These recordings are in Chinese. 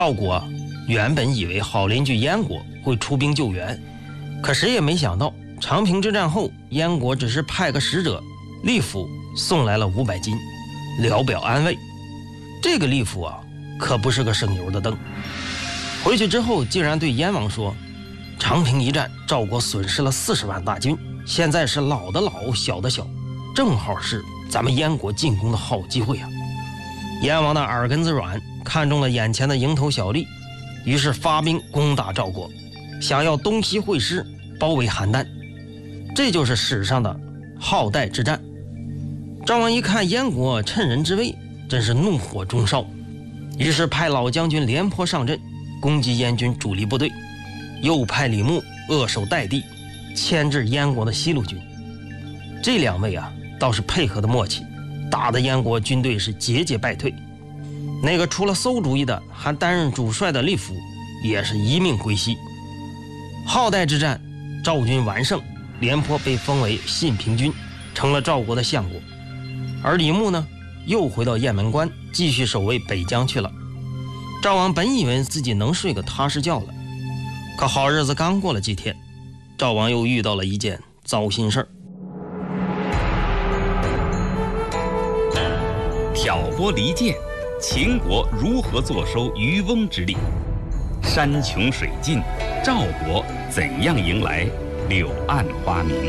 赵国原本以为好邻居燕国会出兵救援，可谁也没想到长平之战后，燕国只是派个使者利府送来了500金，聊表安慰。这个利府可不是个省油的灯。回去之后竟然对燕王说，长平一战赵国损失了40万大军，现在是老的老，小的小，正好是咱们燕国进攻的好机会啊。燕王的耳根子软，看中了眼前的蝇头小利，于是发兵攻打赵国，想要东西会师，包围邯郸。这就是史上的浩代之战。赵王一看燕国趁人之危，真是怒火中烧，于是派老将军廉颇上阵攻击燕军主力部队，又派李牧扼守代地，牵制燕国的西路军。这2位倒是配合的默契，打得燕国军队是节节败退。那个出了馊主意的还担任主帅的利府也是一命归西。浩代之战，赵军完胜，廉颇被封为信平君，成了赵国的相国。而李牧呢，又回到雁门关继续守卫北疆去了。赵王本以为自己能睡个踏实觉了，可好日子刚过了几天，赵王又遇到了一件糟心事儿。 挑拨离间，秦国如何坐收渔翁之利？山穷水尽，赵国怎样迎来柳暗花明？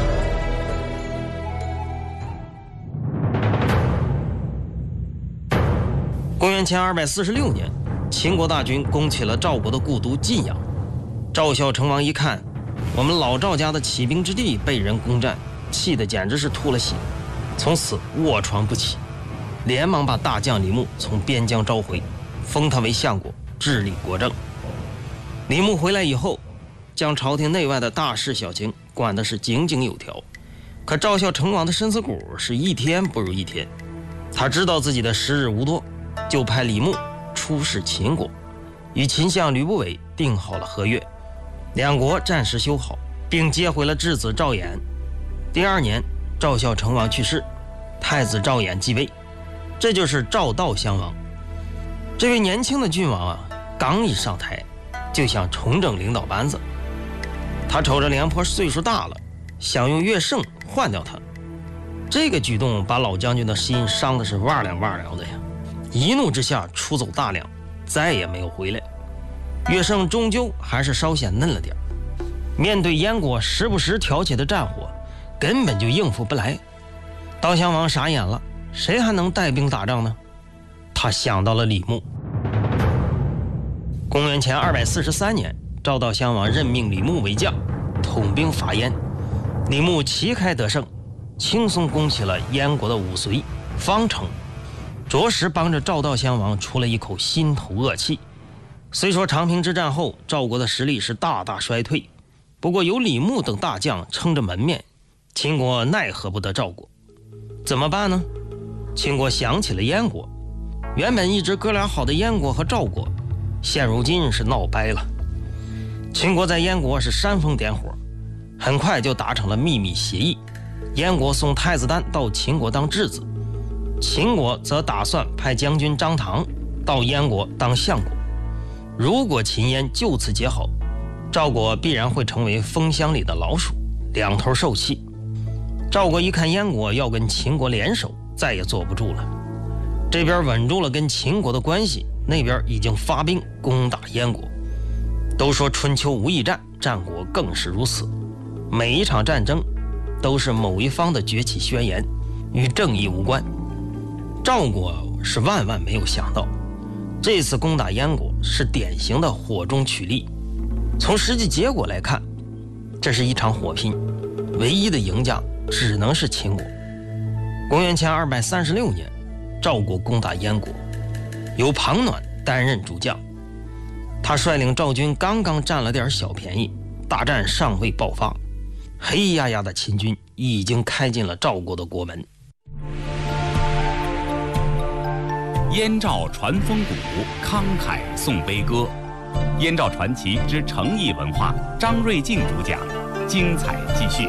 公元前246年，秦国大军攻起了赵国的故都晋阳。赵孝成王一看，我们老赵家的起兵之地被人攻占，气得简直是吐了血，从此卧床不起，连忙把大将李牧从边疆召回，封他为相国，治理国政。李牧回来以后，将朝廷内外的大事小情管的是井井有条，可赵孝成王的身子骨是一天不如一天。他知道自己的时日无多，就派李牧出使秦国，与秦相吕不韦定好了合约，两国暂时修好，并接回了质子赵衍。第2年，赵孝成王去世，太子赵衍继位，这就是赵悼襄王。这位年轻的郡王刚一上台就想重整领导班子。他瞅着廉颇岁数大了，想用乐胜换掉他。这个举动把老将军的心伤的是哇凉哇凉的呀，一怒之下出走大梁，再也没有回来。乐胜终究还是稍显嫩了点，面对燕国时不时挑起的战火，根本就应付不来。悼襄王傻眼了，谁还能带兵打仗呢？他想到了李牧。公元前243年，赵悼襄王任命李牧为将，统兵伐燕。李牧旗开得胜，轻松攻起了燕国的五绥、方城，着实帮着赵悼襄王出了一口心头恶气。虽说长平之战后赵国的实力是大大衰退，不过有李牧等大将撑着门面，秦国奈何不得赵国。怎么办呢？秦国想起了燕国，原本一直哥俩好的燕国和赵国，现如今是闹掰了。秦国在燕国是煽风点火，很快就达成了秘密协议。燕国送太子丹到秦国当质子，秦国则打算派将军张唐到燕国当相国。如果秦燕就此结好，赵国必然会成为蜂箱里的老鼠，两头受气。赵国一看燕国要跟秦国联手，再也坐不住了。这边稳住了跟秦国的关系，那边已经发兵攻打燕国。都说春秋无义战，战国更是如此。每一场战争都是某一方的崛起宣言，与正义无关。赵国是万万没有想到，这次攻打燕国是典型的火中取栗。从实际结果来看，这是一场火拼，唯一的赢家只能是秦国。公元前236年，赵国攻打燕国，由庞暖担任主将。他率领赵军刚刚占了点小便宜，大战尚未爆发，黑压压的秦军已经开进了赵国的国门。 燕赵传风骨，慷慨颂悲歌。燕赵传奇之诚意文化，张瑞静主讲，精彩继续。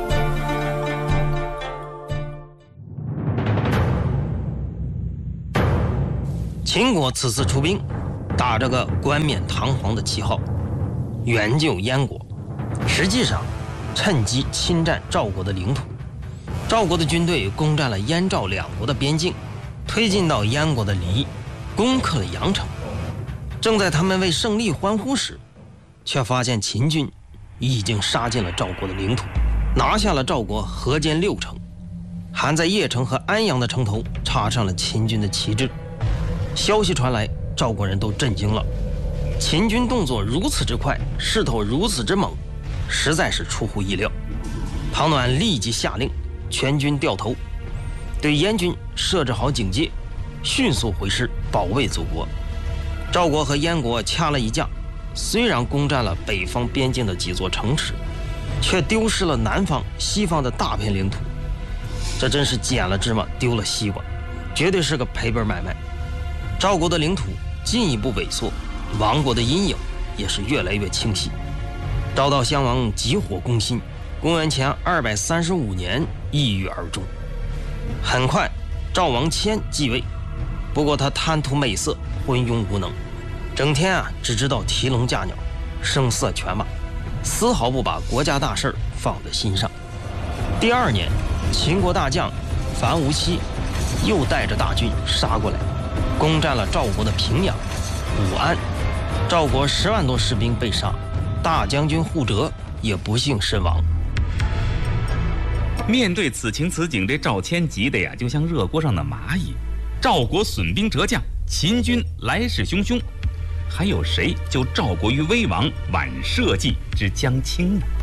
秦国此次出兵， 打着个冠冕堂皇的旗号，援救燕国，实际上趁机侵占赵国的领土。赵国的军队攻占了燕赵两国的边境，推进到燕国的黎，攻克了阳城。正在他们为胜利欢呼时，却发现秦军已经杀进了赵国的领土，拿下了赵国河间6城，还在邺城和安阳的城头插上了秦军的旗帜。消息传来，赵国人都震惊了。秦军动作如此之快，势头如此之猛，实在是出乎意料。庞暖立即下令全军掉头，对燕军设置好警戒，迅速回师保卫祖国。赵国和燕国掐了一架，虽然攻占了北方边境的几座城池，却丢失了南方、西方的大片领土。这真是捡了芝麻丢了西瓜，绝对是个赔本买卖。赵国的领土进一步萎缩，亡国的阴影也是越来越清晰。赵悼襄王急火攻心，公元前235年抑郁而终。很快，赵王谦继位，不过他贪图美色，昏庸无能，整天只知道提笼架鸟，声色犬马，丝毫不把国家大事放在心上。第2年，秦国大将樊於期又带着大军杀过来，攻占了赵国的平阳、武安。赵国10万多士兵被杀，大将军护哲也不幸身亡。 面对此情此景，这赵谦急得呀，就像热锅上的蚂蚁。赵国损兵折将，秦军来势汹汹，还有谁救赵国于危亡，挽社稷之将倾呢？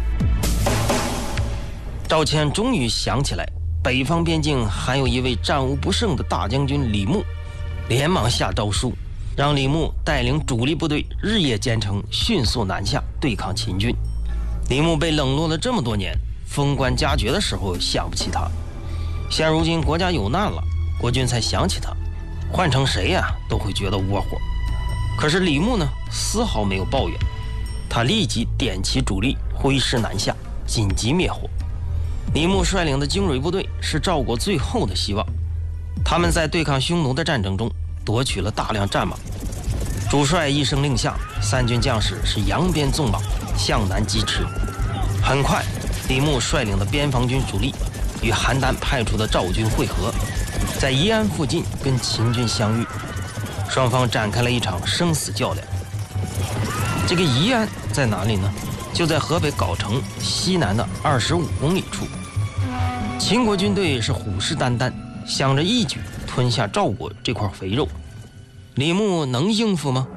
赵谦终于想起来，北方边境还有一位战无不胜的大将军李牧，连忙下诏书，让李牧带领主力部队日夜兼程，迅速南下对抗秦军。李牧被冷落了这么多年，封官加爵的时候想不起他，现如今国家有难了，国君才想起他，换成谁都会觉得窝火。可是李牧呢，丝毫没有抱怨，他立即点起主力，挥师南下，紧急灭火。李牧率领的精锐部队是赵国最后的希望，他们在对抗匈奴的战争中夺取了大量战马。主帅一声令下，3军将士是扬鞭纵马向南疾驰。很快，李牧率领的边防军主力与邯郸派出的赵军会合，在宜安附近跟秦军相遇，双方展开了一场生死较量。这个宜安在哪里呢？就在河北藁城西南的25公里处。秦国军队是虎视眈眈，想着一举吞下赵国这块肥肉。李牧能应付吗？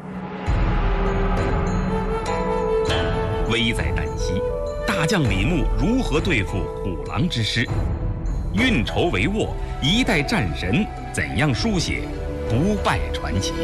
危在旦夕，大将李牧如何对付虎狼之师？运筹帷幄，一代战神怎样书写不败传奇？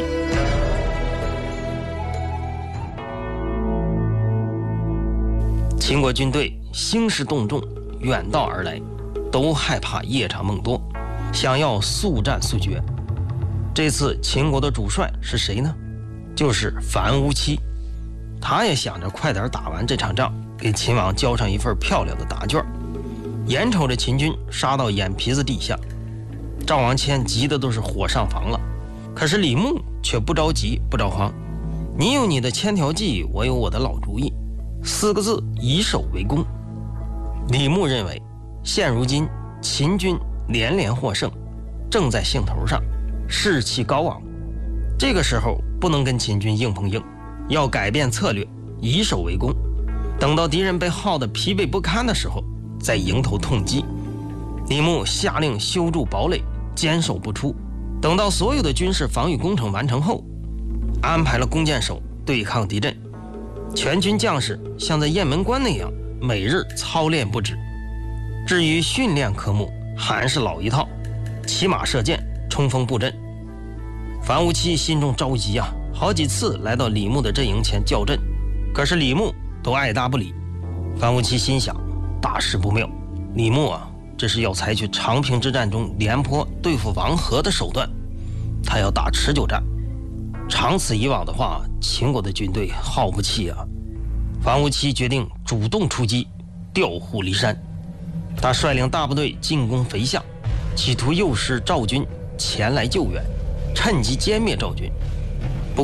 秦国军队兴师动众，远道而来，都害怕夜长梦多，想要速战速决。这次秦国的主帅是谁呢？就是樊於期。他也想着快点打完这场仗，给秦王交上一份漂亮的答卷。眼瞅着秦军杀到眼皮子底下，赵王谦急得都是火上房了。可是李牧却不着急不着慌，你有你的千条计，我有我的老主意，4个字，以守为攻。李牧认为，现如今秦军连连获胜，正在兴头上，士气高昂。这个时候不能跟秦军硬碰硬，要改变策略，以守为攻。等到敌人被耗得疲惫不堪的时候，再迎头痛击。李牧下令修筑堡垒，坚守不出。等到所有的军事防御工程完成后，安排了弓箭手对抗敌阵。全军将士像在雁门关那样，每日操练不止。至于训练科目，还是老一套，骑马射箭，冲锋布阵。樊於期心中着急好几次来到李牧的阵营前叫阵，可是李牧都爱答不理。樊於期心想，大事不妙，李牧这是要采取长平之战中廉颇对付王和的手段，他要打持久战。长此以往的话，秦国的军队耗不气樊於期决定主动出击，调虎离山。他率领大部队进攻肥巷，企图诱使赵军前来救援，趁机歼灭赵军。不过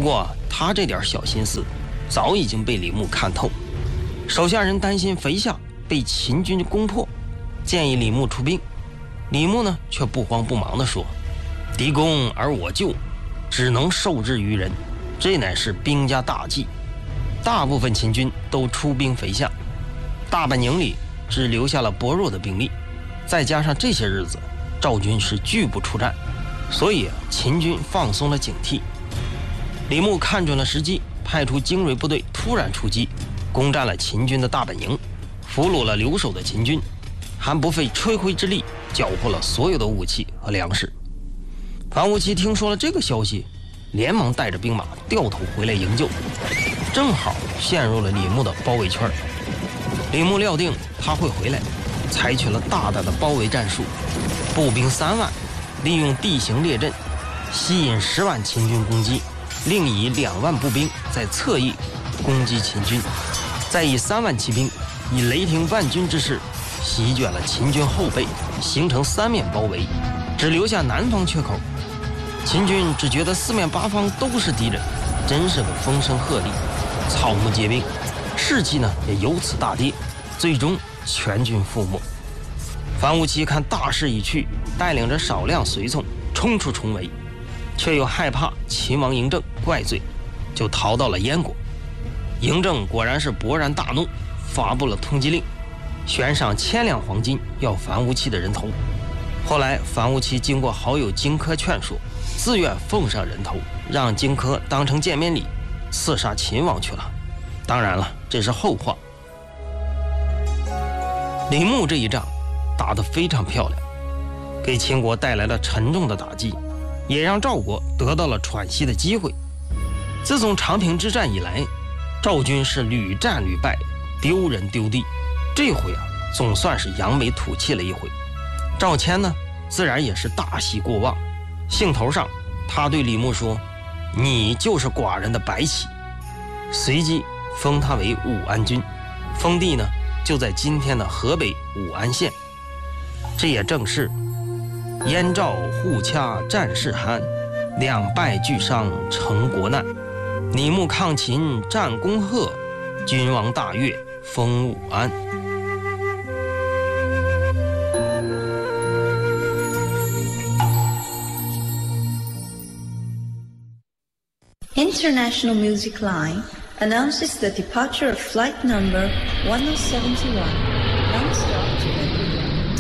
他这点小心思早已经被李牧看透。手下人担心肥下被秦军攻破，建议李牧出兵。李牧呢却不慌不忙地说：敌攻而我救，只能受制于人，这乃是兵家大忌。大部分秦军都出兵肥下，大本营里只留下了薄弱的兵力，再加上这些日子赵军是拒不出战，所以秦军放松了警惕。李牧看准了时机，派出精锐部队突然出击，攻占了秦军的大本营，俘虏了留守的秦军，还不费吹灰之力缴获了所有的武器和粮食。樊於期听说了这个消息，连忙带着兵马掉头回来营救，正好陷入了李牧的包围圈。李牧料定他会回来，采取了大胆的包围战术，步兵3万，利用地形列阵吸引10万秦军攻击，另以2万步兵在侧翼攻击秦军，再以3万骑兵以雷霆万钧之势席卷了秦军后背，形成3面包围，只留下南方缺口。秦军只觉得4面8方都是敌人，真是个风声鹤唳，草木皆兵，士气呢也由此大跌，最终全军覆没。樊於期看大势已去，带领着少量随从冲出重围，却又害怕秦王嬴政怪罪，就逃到了燕国。嬴政果然是勃然大怒，发布了通缉令，悬赏1000两黄金要樊於期的人头。后来樊於期经过好友荆轲劝说，自愿奉上人头，让荆轲当成见面礼刺杀秦王去了。当然了，这是后话。李牧这一仗打得非常漂亮，给秦国带来了沉重的打击，也让赵国得到了喘息的机会。自从长平之战以来，赵军是屡战屡败，丢人丢地，这回总算是扬眉吐气了一回。赵谦呢自然也是大喜过望，兴头上他对李牧说：你就是寡人的白起。随即封他为武安君，封地呢就在今天的河北武安县。这也正是燕赵互掐战事酣，两败俱伤成国难。李牧抗秦战恭贺，君王大悦封武安。 International Music Line announces the departure of flight number 1071, non-stop to Edinburgh.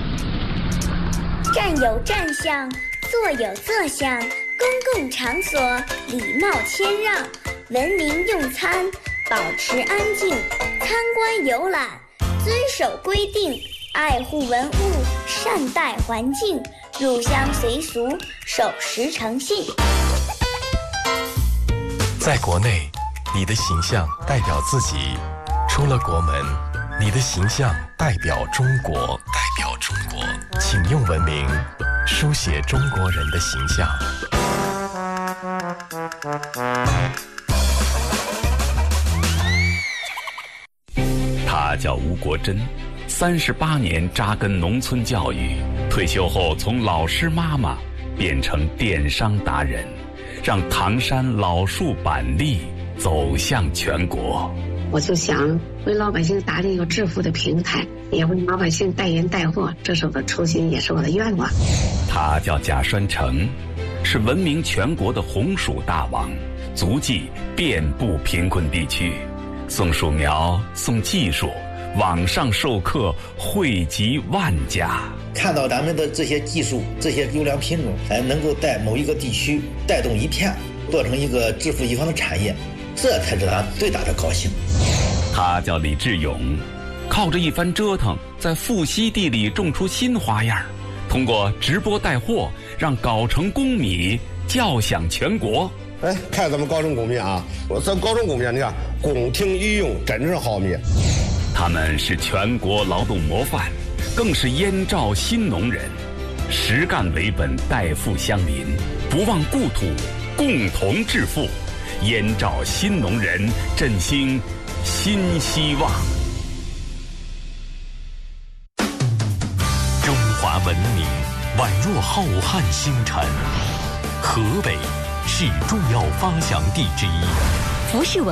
站有站相，坐有坐相，公共场所礼貌谦让，文明用餐，保持安静，参观游览，遵守规定，爱护文物，善待环境，入乡随俗，守时诚信。 在国内，你的形象代表自己；出了国门，你的形象代表中国。请用文明书写中国人的形象。 他叫吴国珍，38年扎根农村教育，退休后从老师妈妈变成电商达人，让唐山老树板栗走向全国。 我就想为老百姓打理一个致富的平台，也为老百姓代言带货，这是我的初心，也是我的愿望。 他叫贾栓成，是闻名全国的红薯大王，足迹遍布贫困地区，送树苗，送技术，网上授课惠及万家。 看到咱们的这些技术，这些优良品种，能够在某一个地区带动一片，做成一个致富一方的产业，这才是他最大的高兴。 他叫李志勇，靠着一番折腾，在富硒地里种出新花样，通过直播带货，让藁城公米叫响全国。 看咱们藁城公米啊，咱藁城公米，你看宫廷御用，真是好米。 他们是全国劳动模范，更是燕赵新农人，实干为本，代富乡邻，不忘故土，共同致富。燕赵新农人振兴新希望。 中华文明宛若浩瀚星辰，河北是重要发祥地之一。 服饰文